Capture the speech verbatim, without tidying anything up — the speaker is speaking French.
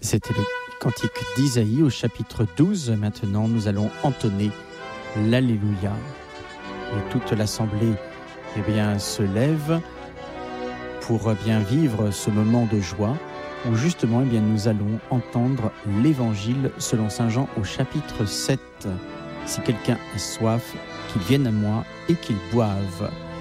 C'était le cantique d'Isaïe au chapitre douze. Maintenant, nous allons entonner l'Alléluia. Et toute l'assemblée eh bien, se lève pour eh bien, vivre ce moment de joie où justement eh bien, nous allons entendre l'Évangile selon saint Jean au chapitre sept. Si quelqu'un a soif, qu'il vienne à moi et qu'il boive.